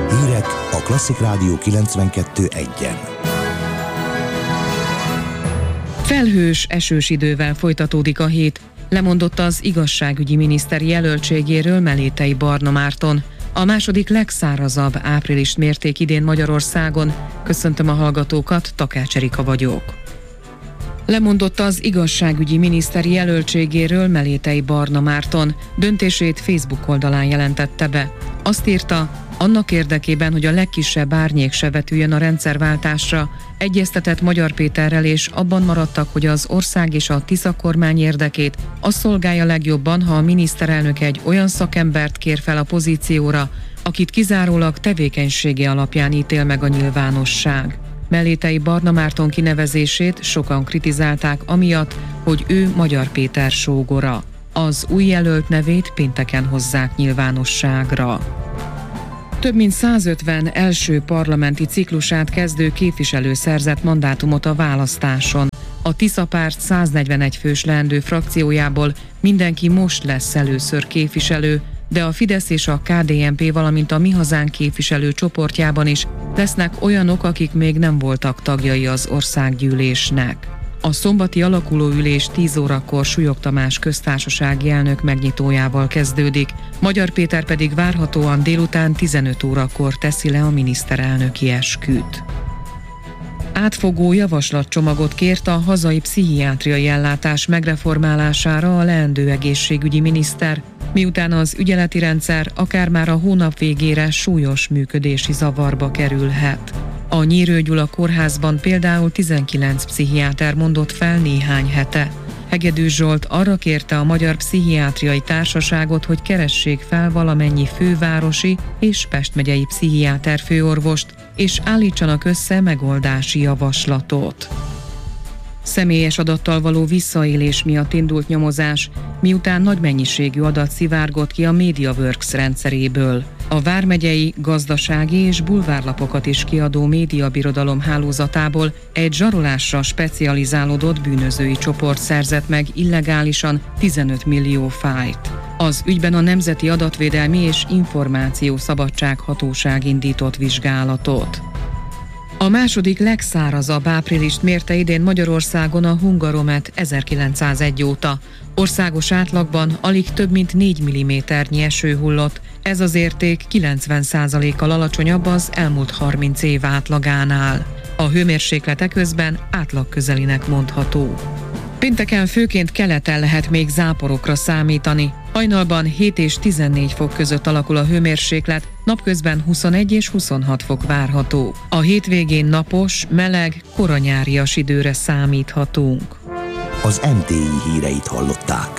Hírek a Klasszik Rádió 92.1-en. Felhős, esős idővel folytatódik a hét. Lemondott az igazságügyi miniszter jelöltségéről Melétei Barna Márton. A második legszárazabb áprilist mérték idén Magyarországon. Köszöntöm a hallgatókat, Takács Erika vagyok. Lemondott az igazságügyi miniszter jelöltségéről Melétei Barna Márton. Döntését Facebook oldalán jelentette be. Azt írta, annak érdekében, hogy a legkisebb árnyék se vetüljön a rendszerváltásra, egyeztetett Magyar Péterrel, és abban maradtak, hogy az ország és a Tisza kormány érdekét az szolgálja legjobban, ha a miniszterelnök egy olyan szakembert kér fel a pozícióra, akit kizárólag tevékenysége alapján ítél meg a nyilvánosság. Melétei Barna Márton kinevezését sokan kritizálták amiatt, hogy ő Magyar Péter sógora. Az új jelölt nevét pénteken hozzák nyilvánosságra. Több mint 150 első parlamenti ciklusát kezdő képviselő szerzett mandátumot a választáson. A Tisza párt 141 fős leendő frakciójából mindenki most lesz először képviselő, de a Fidesz és a KDNP, valamint a Mi Hazánk képviselő csoportjában is lesznek olyanok, akik még nem voltak tagjai az országgyűlésnek. A szombati alakulóülés 10 órakor Súlyog Tamás köztársasági elnök megnyitójával kezdődik, Magyar Péter pedig várhatóan délután 15 órakor teszi le a miniszterelnöki esküt. Átfogó javaslatcsomagot kért a hazai pszichiátriai ellátás megreformálására a leendő egészségügyi miniszter, miután az ügyeleti rendszer akár már a hónap végére súlyos működési zavarba kerülhet. A Nyírő Gyula kórházban például 19 pszichiáter mondott fel néhány hete. Hegedűs Zsolt arra kérte a Magyar Pszichiátriai Társaságot, hogy keressék fel valamennyi fővárosi és Pest megyei pszichiáter főorvost, és állítsanak össze megoldási javaslatot. Személyes adattal való visszaélés miatt indult nyomozás, miután nagy mennyiségű adat szivárgott ki a MediaWorks rendszeréből. A vármegyei, gazdasági és bulvárlapokat is kiadó médiabirodalom hálózatából egy zsarolásra specializálódott bűnözői csoport szerzett meg illegálisan 15 millió fájlt. Az ügyben a Nemzeti Adatvédelmi és Információszabadság Hatóság indított vizsgálatot. A második legszárazabb áprilist mérte idén Magyarországon a Hungaromet 1901 óta. Országos átlagban alig több mint 4 mm-nyi eső hullott, ez az érték 90%-kal alacsonyabb az elmúlt 30 év átlagánál. A hőmérséklet eközben átlag közelinek mondható. Pénteken főként keleten lehet még záporokra számítani. Hajnalban 7 és 14 fok között alakul a hőmérséklet, napközben 21 és 26 fok várható. A hétvégén napos, meleg, koranyárias időre számíthatunk. Az MTI híreit hallották.